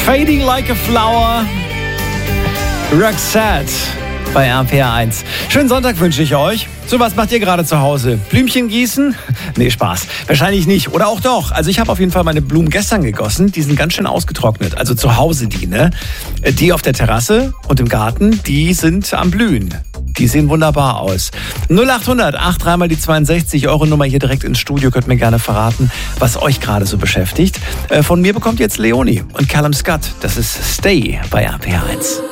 Fading Like a Flower, Roxette bei RPR1. Schönen Sonntag wünsche ich euch. So, was macht ihr gerade zu Hause? Blümchen gießen? Nee, Spaß. Wahrscheinlich nicht. Oder auch doch. Also ich habe auf jeden Fall meine Blumen gestern gegossen. Die sind ganz schön ausgetrocknet. Also zu Hause die, ne? Die auf der Terrasse und im Garten, die sind am Blühen. Die sehen wunderbar aus. 0800 83 mal die 62 Euro Nummer hier direkt ins Studio. Könnt mir gerne verraten, was euch gerade so beschäftigt. Von mir bekommt jetzt Leonie und Callum Scott. Das ist Stay bei RPR1.